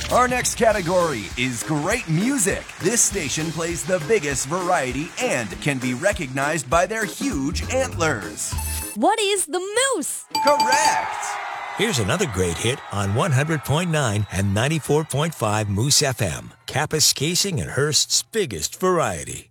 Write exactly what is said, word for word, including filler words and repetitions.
Our next category is great music. This station plays the biggest variety and can be recognized by their huge antlers. What is the moose? Correct! Here's another great hit on one hundred point nine and ninety-four point five Moose F M. Kapuskasing and Hearst's biggest variety.